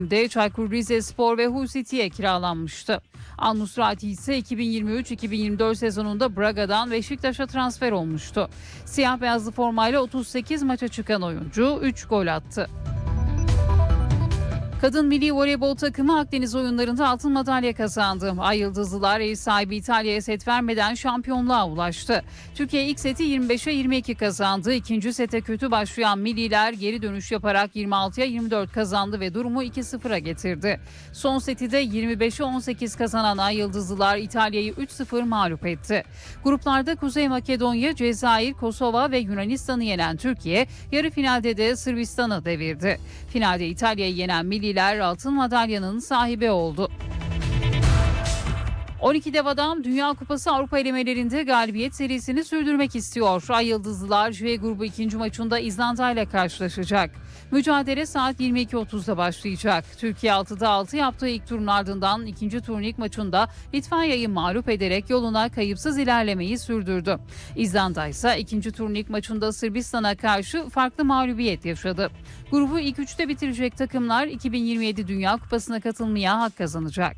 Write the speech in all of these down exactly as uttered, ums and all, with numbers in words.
de Çaykur Rizespor ve Hull City'ye kiralanmıştı. Al Musrati ise iki bin yirmi üç iki bin yirmi dört sezonunda Braga'dan Beşiktaş'a transfer olmuştu. Siyah beyazlı formayla otuz sekiz maça çıkan oyuncu üç gol attı. Kadın milli voleybol takımı Akdeniz oyunlarında altın madalya kazandı. Ay Yıldızlılar ev sahibi İtalya'ya set vermeden şampiyonluğa ulaştı. Türkiye ilk seti yirmi beşe yirmi iki kazandı. İkinci sete kötü başlayan milliler geri dönüş yaparak yirmi altıya yirmi dört kazandı ve durumu iki sıfıra getirdi. Son seti de yirmi beşe on sekiz kazanan Ay Yıldızlılar İtalya'yı üç sıfır mağlup etti. Gruplarda Kuzey Makedonya, Cezayir, Kosova ve Yunanistan'ı yenen Türkiye yarı finalde de Sırbistan'ı devirdi. Finalde İtalya'yı yenen milliler altın madalyanın sahibi oldu. on iki dev adam Dünya Kupası Avrupa elemelerinde galibiyet serisini sürdürmek istiyor. Ay Yıldızlılar J grubu ikinci maçında İzlanda ile karşılaşacak. Mücadele saat yirmi iki otuzda başlayacak. Türkiye altıda altı yaptığı ilk turun ardından ikinci turun ilk maçında Litvanya'yı mağlup ederek yoluna kayıpsız ilerlemeyi sürdürdü. İzlanda ise ikinci turun ilk maçında Sırbistan'a karşı farklı mağlubiyet yaşadı. Grubu ilk üçte bitirecek takımlar iki bin yirmi yedi Dünya Kupası'na katılmaya hak kazanacak.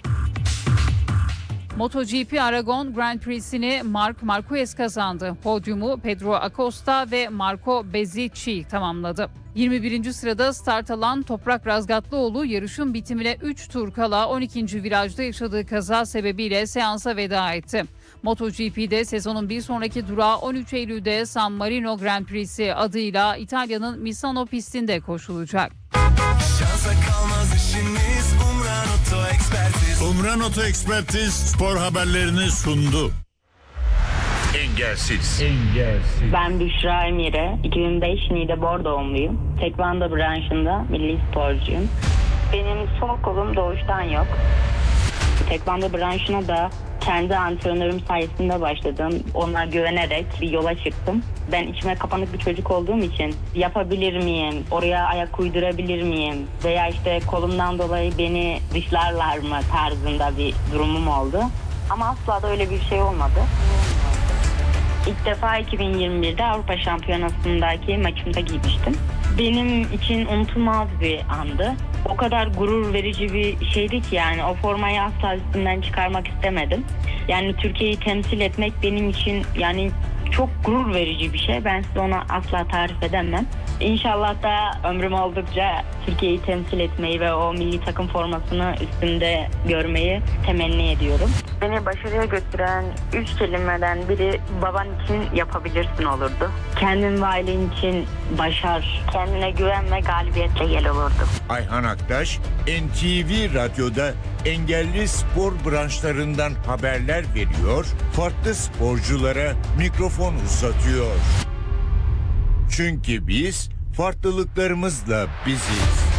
MotoGP Aragon Grand Prix'sini Marc Marquez kazandı. Podyumu Pedro Acosta ve Marco Bezzecchi tamamladı. yirmi birinci sırada start alan Toprak Razgatlıoğlu yarışın bitimine üç tur kala on ikinci virajda yaşadığı kaza sebebiyle seansa veda etti. MotoGP'de sezonun bir sonraki durağı on üç Eylül'de San Marino Grand Prix'si adıyla İtalya'nın Misano pistinde koşulacak. Şansa kalmaz işimiz, Umran Oto Ekspertiz. Umran Oto Ekspertiz spor haberlerini sundu. Engelsiz. Engelsiz. Ben Büşra Emire, iki bin beş Niğde doğumluyum. Tekvando branşında milli sporcuyum. Benim sol kolum doğuştan yok. Tekvando branşına da kendi antrenörüm sayesinde başladım. Ona güvenerek bir yola çıktım. Ben içime kapanık bir çocuk olduğum için yapabilir miyim, oraya ayak uydurabilir miyim veya işte kolumdan dolayı beni dışlarlar mı tarzında bir durumum oldu. Ama asla da öyle bir şey olmadı. İlk defa iki bin yirmi birde Avrupa Şampiyonası'ndaki maçımda giymiştim. Benim için unutulmaz bir andı. O kadar gurur verici bir şeydi ki yani o formayı asla üstümden çıkarmak istemedim. Yani Türkiye'yi temsil etmek benim için yani çok gurur verici bir şey. Ben size ona asla tarif edemem. İnşallah da ömrüm oldukça Türkiye'yi temsil etmeyi ve o milli takım formasını üstümde görmeyi temenni ediyorum. Beni başarıya götüren üç kelimeden biri baban için yapabilirsin olurdu. Kendin ve ailen için başar, kendine güven ve galibiyetle gel olurdu. Ayhan Aktaş, N T V Radyo'da engelli spor branşlarından haberler veriyor, farklı sporculara mikrofon uzatıyor. Çünkü biz farklılıklarımızla biziz.